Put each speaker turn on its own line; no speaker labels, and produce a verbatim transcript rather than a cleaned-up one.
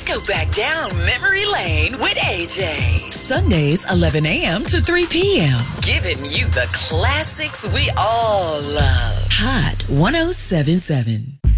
go back down memory lane with A J. Sundays, eleven a.m. to three p.m. Giving you the classics we all love. Hot one oh seven point seven.